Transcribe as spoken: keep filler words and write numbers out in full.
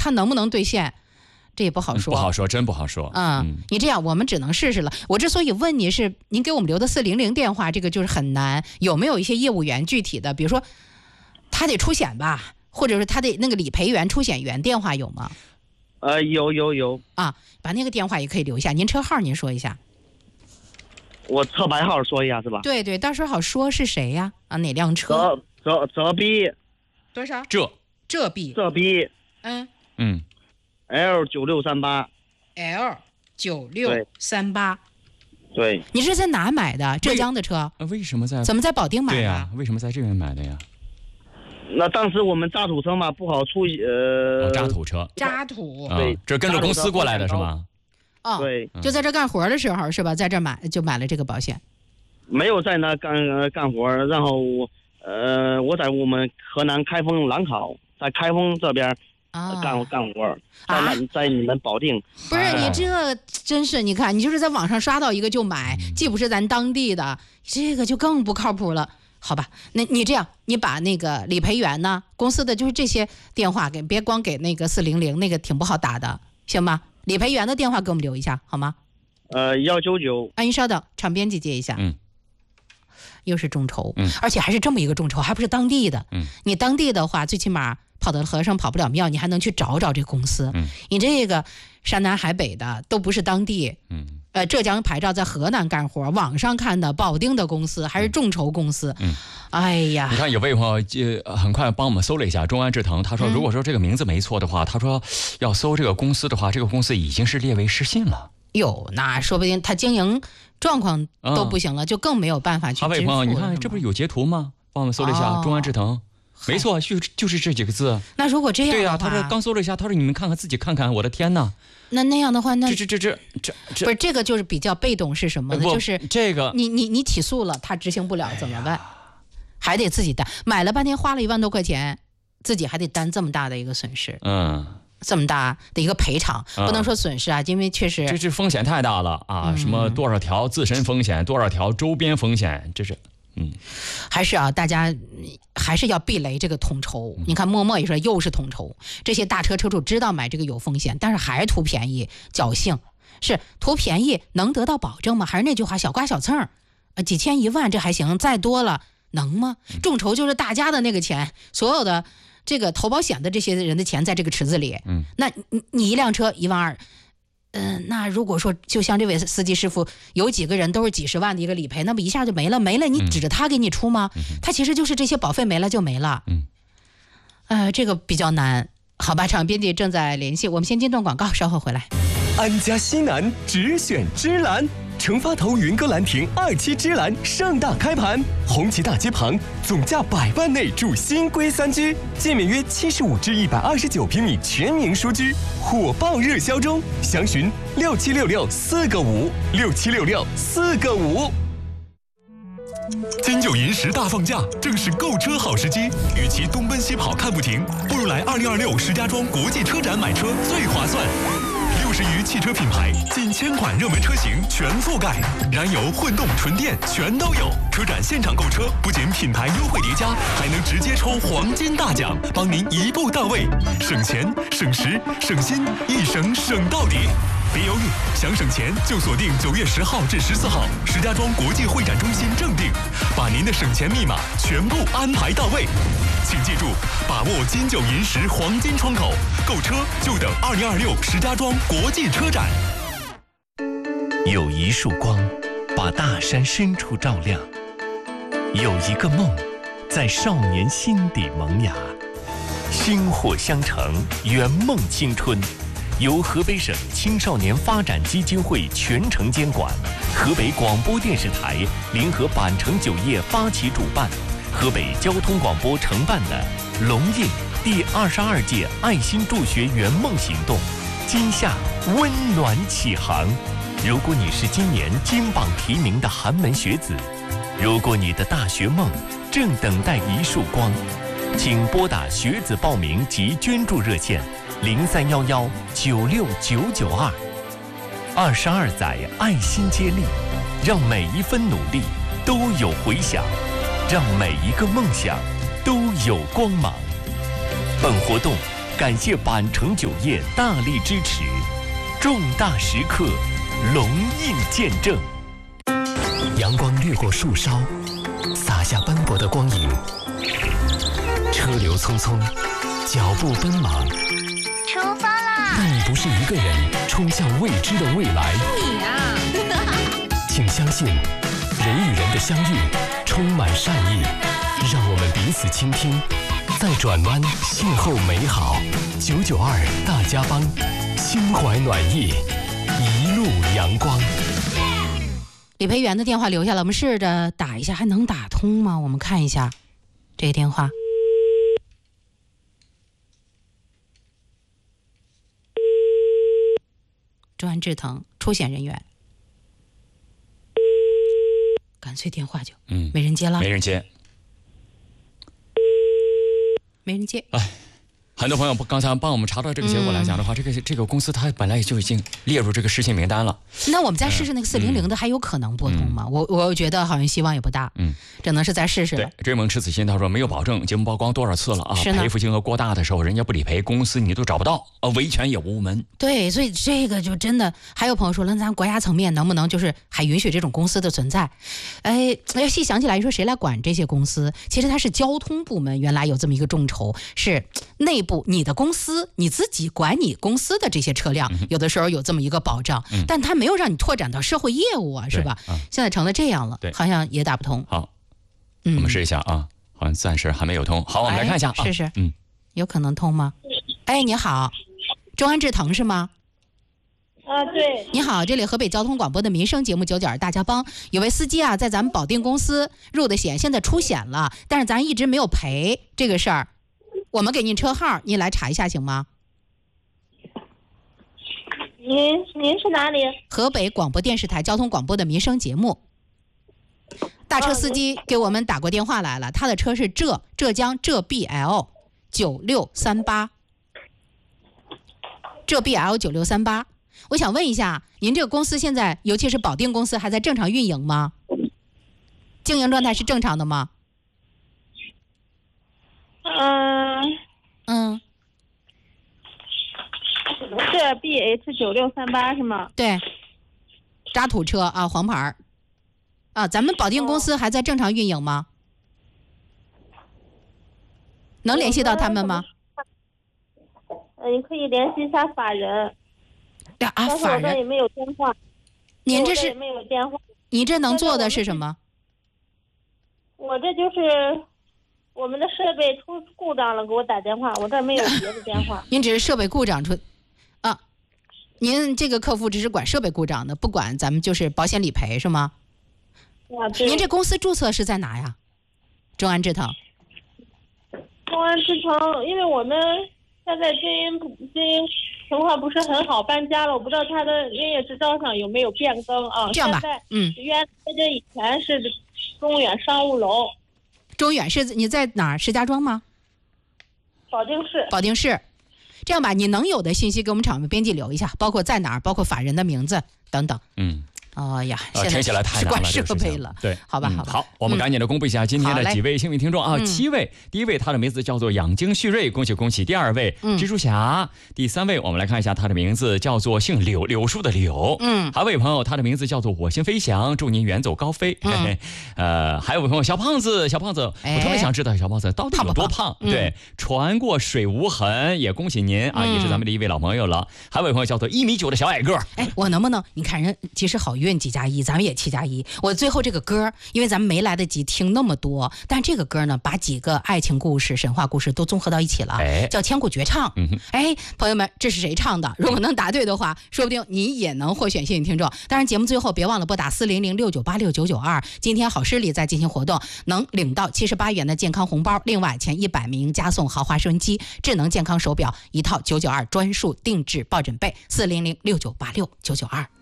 它能不能兑现，这也不好说， 不好说，真不好说。 嗯，嗯你这样我们只能试试了。我之所以问你是您给我们留的四零零电话，这个就是很难。有没有一些业务员具体的，比如说他得出险吧，或者是他的那个理赔员、出险员电话有吗？ 呃，有有有啊，把那个电话也可以留下。您车号您说一下。 我车牌号说一下是吧？ 对对，到时候好说是谁呀？啊，哪辆车？ 泽泽泽 B 多少？ 这这 B 这 B 嗯嗯 L 九六三八 L 九六三八。 对， 你是在哪买的？浙江的车？ 为什么在？ 怎么在保定买的？ 对呀、啊，为什么在这边买的呀？ 那当时我们渣土车嘛不好出呃、 哦、渣土车渣土、 嗯、对，这跟着公司过来的是吗？ 哦， 对， 就在这干活的时候是吧？在这买就买了这个保险。 没有在那干干活，然后呃我在我们河南开封兰考，在开封这边啊干干活，在那、啊、在你们保定。 不是你这真是，你看你就是在网上刷到一个就买，既不是咱当地的，这个就更不靠谱了。好吧，那你这样，你把那个理赔员呢，公司的就是这些电话给，别光给那个四零零，那个挺不好打的，行吗？理赔员的电话给我们留一下，好吗？ 呃，幺九九。 啊，您稍等，场编辑接一下。 嗯。 又是众筹， 嗯， 而且还是这么一个众筹，还不是当地的。 嗯。 你当地的话，最起码跑得和尚跑不了庙，你还能去找找这公司。 嗯。 你这个山南海北的都不是当地。 嗯。 呃，浙江牌照在河南干活，网上看的保定的公司还是众筹公司。 嗯， 哎呀， 你看有位朋友呃很快帮我们搜了一下中安志腾，他说如果说这个名字没错的话，嗯、他说要搜这个公司的话，这个公司已经是列为失信了。 哟，那说不定他经营状况都不行了，嗯、就更没有办法去支付了。 他位朋友，你看这不是有截图吗？帮我们搜了一下、哦、中安志腾。没错，就就是这几个字。 那如果这样的话， 对呀、啊，他说刚搜了一下，他说你们看看自己看看，我的天哪！ 那那样的话，那这这这这这这不是这个就是比较被动是什么呢？就是这个你你你起诉了，他执行不了怎么办？哎、还得自己担，买了半天花了一万多块钱，自己还得担这么大的一个损失。 嗯。 这么大的一个赔偿，不能说损失啊，因为确实这这风险太大了啊！ 嗯、 什么多少条自身风险，多少条周边风险，这是。嗯， 还是啊，大家还是要避雷这个统筹。嗯、你看默默也说又是统筹，这些大车车主知道买这个有风险，但是还是图便宜侥幸，是图便宜能得到保证吗？还是那句话小刮小蹭，呃几千一万这还行，再多了能吗？众筹就是大家的那个钱，所有的这个投保险的这些人的钱在这个池子里。 嗯， 那你你一辆车一万二。嗯、呃，那如果说就像这位司机师傅，有几个人都是几十万的一个理赔，那么一下就没了，没了，你指着他给你出吗？ 嗯、 他其实就是这些保费没了就没了。 嗯， 呃，这个比较难。好吧，场编辑正在联系，我们先进段广告，稍后回来。 安家西南只选芝兰，成发头云歌兰亭二期芝兰盛大开盘，红旗大街旁，总价百万内住新规三居，建面约七十五至一百二十九平米全民书居，火爆热销中，详询六七六六四个五六七六六四个五。 金九银十大放价，正是购车好时机。与其东奔西跑看不停，不如来二零二六石家庄国际车展买车最划算。六十余汽车品牌，近千款热门车型全覆盖，燃油、混动、纯电全都有。车展现场购车，不仅品牌优惠叠加，还能直接抽黄金大奖，帮您一步到位，省钱、省时、省心，一省省到底。别犹豫，想省钱就锁定九月十号至十四号，石家庄国际会展中心正定，把您的省钱密码全部安排到位。请记住，把握金九银十黄金窗口，购车就等二零二六石家庄国际车展。 有一束光，把大山深处照亮；有一个梦，在少年心底萌芽。薪火相承，圆梦青春。由河北省青少年发展基金会全程监管，河北广播电视台联合板城酒业发起主办，河北交通广播承办的龙印第二十二届爱心助学圆梦行动，今夏温暖启航。如果你是今年金榜题名的寒门学子，如果你的大学梦正等待一束光，请拨打学子报名及捐助热线零三幺幺九六九九二。二十二载爱心接力，让每一分努力都有回响，让每一个梦想都有光芒。本活动感谢板城酒业大力支持，重大时刻龙印见证。阳光掠过树梢，洒下斑驳的光影。车流匆匆，脚步奔忙。 出发啦！ 但你不是一个人冲向未知的未来。 你啊！ 请相信，人与人的相遇充满善意，让我们彼此倾听，再转弯，邂逅美好。九九二大家帮，心怀暖意，一路阳光。 理赔员的电话留下了，我们试着打一下，还能打通吗？我们看一下这个电话。中安志腾出险人员，干脆电话就嗯没人接了， 没人接， 没人接。 哎。很多朋友刚才帮我们查到这个结果来讲的话，嗯、这个这个公司它本来就已经列入这个失信名单了。 那我们再试试那个四零零的，还有可能拨通吗？嗯、我我觉得好像希望也不大，嗯，只能是再试试了。 对，追梦赤子心他说没有保证，节目曝光多少次了啊？赔付金额过大的时候，人家不理赔，公司你都找不到啊，维权也无门。 对，所以这个就真的，还有朋友说了，咱国家层面能不能就是还允许这种公司的存在？哎，要细想起来，说谁来管这些公司？其实它是交通部门原来有这么一个众筹，是内部你的公司。你自己管你公司的这些车辆，有的时候有这么一个保障，嗯、但它没有让你拓展到社会业务啊，是吧？啊、现在成了这样了，好像也打不通。 好，嗯、我们试一下啊，好像暂时还没有通。好，我们来看一下， 哎、试试， 啊、嗯， 有可能通吗？哎，你好，中安志腾是吗？ 啊，对。 你好，这里河北交通广播的民生节目九九二大家帮，有位司机啊，在咱们保定公司入的险，现在出险了，但是咱一直没有赔这个事儿。我们给您车号，您来查一下行吗？ 您您是哪里？ 河北广播电视台交通广播的民生节目。大车司机给我们打过电话来了，他的车是浙浙江浙 B L 九六三八，浙 B L 九六三八。我想问一下，您这个公司现在，尤其是保定公司，还在正常运营吗？经营状态是正常的吗？ 嗯嗯， 是 B H 九六三八是吗？ 对，渣土车啊，黄牌啊，咱们保定公司还在正常运营吗？能联系到他们吗？ 呃，你可以联系一下法人。 呀啊，法人。 但是我这也没有电话。 您这是？ 没有电话。 你这能做的是什么？ 我这就是。我们的设备出故障了，给我打电话，我这儿没有别的电话。 您只是设备故障出，啊，您这个客服只是管设备故障的，不管咱们就是保险理赔是吗？ 啊，对。 您这公司注册是在哪呀？中安志腾。 中安志腾，因为我们现在经营经营情况不是很好，搬家了，我不知道他的营业执照上有没有变更啊？ 这样吧，嗯， 原来这以前是中远商务楼。 中远是你在哪儿？石家庄吗？ 保定市。 保定市，这样吧，你能有的信息给我们厂务编辑留一下，包括在哪儿，包括法人的名字等等。嗯。哦呀，现在听起来太难了， 设备了。 对， 好吧，好吧。 好，我们赶紧的公布一下今天的几位幸运听众啊，七位。第一位他的名字叫做养精蓄锐，恭喜恭喜。第二位蜘蛛侠。第三位我们来看一下他的名字叫做姓柳，柳树的柳。嗯。还有位朋友他的名字叫做我心飞翔，祝您远走高飞。嗯。呃，还有位朋友小胖子，小胖子，我特别想知道小胖子到底有多胖。对，船过水无痕，也恭喜您啊，也是咱们的一位老朋友了。还有位朋友叫做一米九的小矮个。 哎，我能不能？你看人其实好运几加一，咱们。也七加一，我最后这个歌，因为咱们没来得及听那么多，但这个歌呢，把几个爱情故事、神话故事都综合到一起了，哎、叫千古绝唱。嗯、哎，朋友们，这是谁唱的？如果能答对的话，说不定你也能获选幸运听众。当然，节目最后别忘了拨打四零零六九八六九九二，今天好视力在进行活动，能领到七十八元的健康红包，另外前一百名加送豪华收音机、智能健康手表一套，九九二专属定制抱枕被，四零零六九八六九九二。